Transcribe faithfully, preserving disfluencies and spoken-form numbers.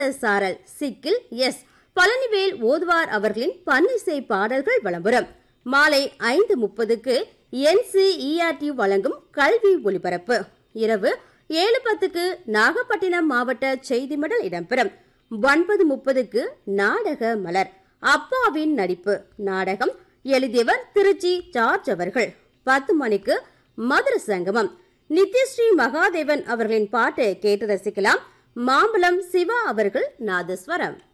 சாரல் sickle S Palanivel ஓதுவார் அவர்களின் பன்னிசை பாடல்கள் விளம்பரம். மாலை ஐந்து முப்பதுக்கு என்சிஇஆர்டி வழங்கும் கல்வி ஒலிபரப்பு. இரவு ஏழு பத்துக்கு நாகப்பட்டினம் மாவட்ட செய்தி மடல் இடம்பெறும். ஒன்பது முப்பதுக்கு நாடக மலர். அப்பாவின் நடிப்பு நாடகம் எழுதியவர் திருச்சி ஜார்ஜ் அவர்கள். பத்து மணிக்கு மதுர சங்கமம். நித்யஸ்ரீ மகாதேவன் அவர்களின் பாட்டு கேட்டு ரசிக்கலாம். மாம்பலம் சிவா அவர்கள் நாதஸ்வரம்.